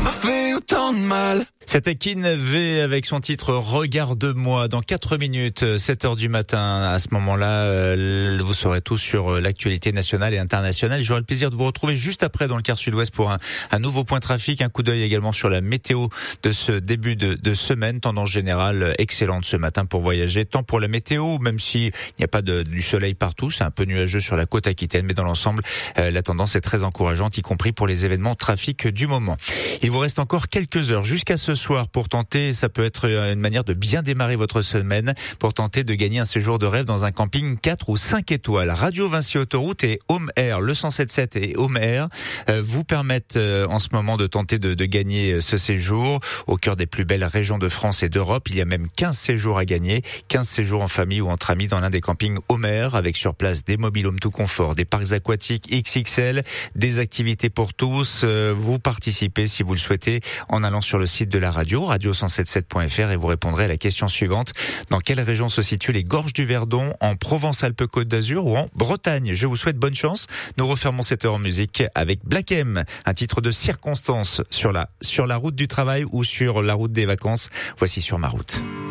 pas fait autant de mal. C'était Kin V avec son titre Regarde-moi. Dans 4 minutes, 7h du matin, à ce moment-là, vous saurez tout sur l'actualité nationale et internationale. J'aurai le plaisir de vous retrouver juste après dans le quart sud-ouest pour un nouveau point trafic, un coup d'œil également sur la météo de ce début de semaine. Tendance générale excellente ce matin pour voyager, tant pour la météo, même s'il n'y a pas du soleil partout, c'est un peu nuageux sur la côte aquitaine, mais dans l'ensemble, la tendance est très encourageante, y compris pour les événements trafic du moment. Il vous reste encore quelques heures jusqu'à ce soir pour tenter, ça peut être une manière de bien démarrer votre semaine, pour tenter de gagner un séjour de rêve dans un camping 4 ou 5 étoiles. Radio Vinci Autoroute et Home Air, le 107.7 et Home Air vous permettent en ce moment de tenter de gagner ce séjour au cœur des plus belles régions de France et d'Europe. Il y a même 15 séjours à gagner, 15 séjours en famille ou entre amis dans l'un des campings Home Air, avec sur place des mobil-homes tout confort, des parcs aquatiques XXL, des activités pour tous. Vous participez si vous le souhaitez en allant sur le site de la radio 107.7.fr et vous répondrez à la question suivante. Dans quelle région se situent les Gorges du Verdon, en Provence-Alpes-Côte d'Azur ou en Bretagne? Je vous souhaite bonne chance. Nous refermons cette heure en musique avec Black M, un titre de circonstance sur la route du travail ou sur la route des vacances. Voici Sur ma route.